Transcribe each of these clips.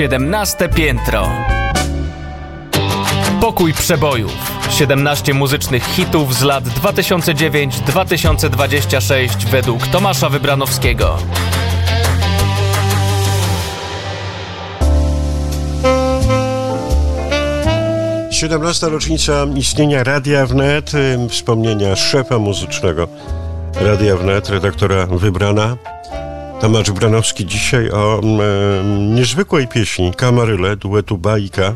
17 piętro. Pokój przebojów. 17 muzycznych hitów z lat 2009-2026 według Tomasza Wybranowskiego. 17. rocznica istnienia Radia Wnet, wspomnienia szefa muzycznego Radia Wnet, redaktora Wybrana. Tomasz Wybranowski dzisiaj o niezwykłej pieśni Kamaryle, duetu Baika.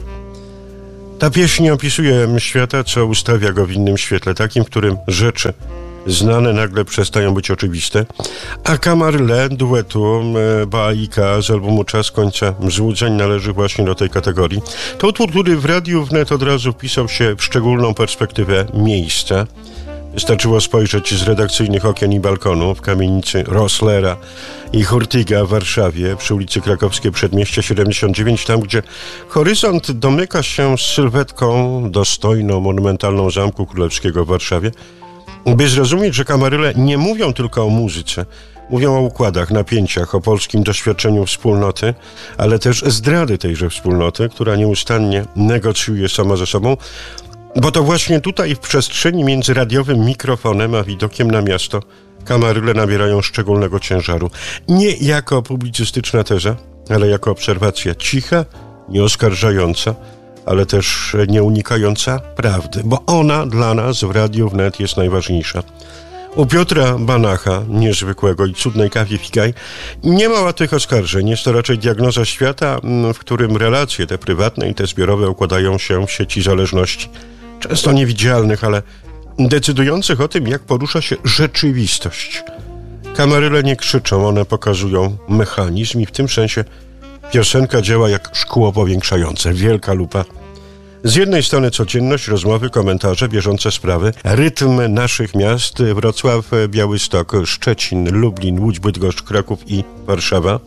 Ta pieśń opisuje świata, co ustawia go w innym świetle, takim, w którym rzeczy znane nagle przestają być oczywiste. A Kamaryle duetu Baika z albumu Czas końca złudzeń należy właśnie do tej kategorii. To utwór, który w Radiu Wnet od razu wpisał się w szczególną perspektywę miejsca. Wystarczyło spojrzeć z redakcyjnych okien i balkonu w kamienicy Rosslera i Hurtiga w Warszawie przy ulicy Krakowskiej Przedmieście 79, tam gdzie horyzont domyka się z sylwetką dostojną, monumentalną Zamku Królewskiego w Warszawie, by zrozumieć, że Kamaryle nie mówią tylko o muzyce, mówią o układach, napięciach, o polskim doświadczeniu wspólnoty, ale też zdrady tejże wspólnoty, która nieustannie negocjuje sama ze sobą, bo to właśnie tutaj w przestrzeni między radiowym mikrofonem a widokiem na miasto Kamaryle nabierają szczególnego ciężaru. Nie jako publicystyczna teza, ale jako obserwacja cicha, nieoskarżająca, ale też nie unikająca prawdy, bo ona dla nas w Radiu Wnet jest najważniejsza. U Piotra Banacha, niezwykłego i cudnej kawie Figaj, nie ma łatwych oskarżeń. Jest to raczej diagnoza świata, w którym relacje te prywatne i te zbiorowe układają się w sieci zależności. Często niewidzialnych, ale decydujących o tym, jak porusza się rzeczywistość. Kamaryle nie krzyczą, one pokazują mechanizm i w tym sensie piosenka działa jak szkło powiększające, wielka lupa. Z jednej strony codzienność, rozmowy, komentarze, bieżące sprawy, rytm naszych miast: Wrocław, Białystok, Szczecin, Lublin, Łódź, Bydgoszcz, Kraków i Warszawa.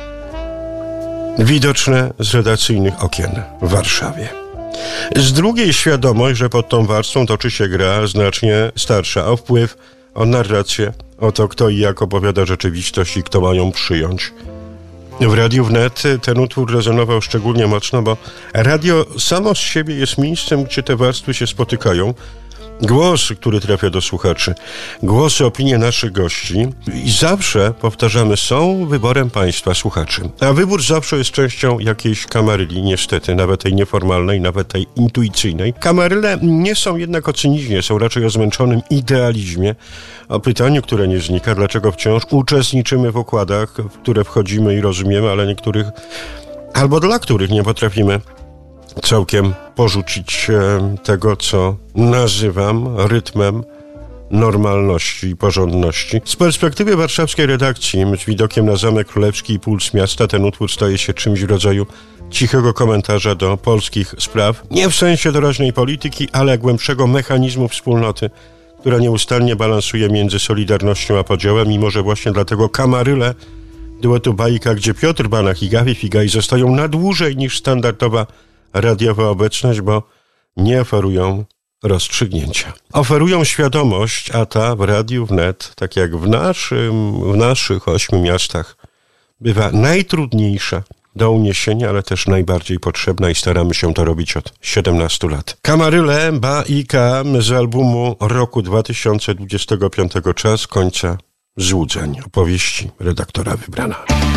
Widoczne z redakcyjnych okien w Warszawie. Z drugiej świadomość, że pod tą warstwą toczy się gra znacznie starsza, o wpływ, o narrację, o to, kto i jak opowiada rzeczywistość i kto ma ją przyjąć. W Radiu Wnet ten utwór rezonował szczególnie mocno, bo radio samo z siebie jest miejscem, gdzie te warstwy się spotykają. Głos, który trafia do słuchaczy, głosy, opinie naszych gości i zawsze, powtarzamy, są wyborem państwa, słuchaczy. A wybór zawsze jest częścią jakiejś kamaryli, niestety, nawet tej nieformalnej, nawet tej intuicyjnej. Kamaryle nie są jednak o cynizmie, są raczej o zmęczonym idealizmie, o pytaniu, które nie znika, dlaczego wciąż uczestniczymy w układach, w które wchodzimy i rozumiemy, ale niektórych, albo dla których nie potrafimy całkiem porzucić tego, co nazywam rytmem normalności i porządności. Z perspektywy warszawskiej redakcji, z widokiem na Zamek Królewski i puls miasta, ten utwór staje się czymś w rodzaju cichego komentarza do polskich spraw. Nie w sensie doraźnej polityki, ale głębszego mechanizmu wspólnoty, która nieustannie balansuje między solidarnością a podziałem, mimo że właśnie dlatego Kamaryle duetu Baika, gdzie Piotr Banach i Kawie Figaj zostają na dłużej niż standardowa radiowa obecność, bo nie oferują rozstrzygnięcia. Oferują świadomość, a ta w Radiu Wnet, tak jak w naszych 8 miastach, bywa najtrudniejsza do uniesienia, ale też najbardziej potrzebna i staramy się to robić od 17 lat. Kamaryle Baika z albumu roku 2025 Czas końca złudzeń. Opowieści redaktora Wybrana.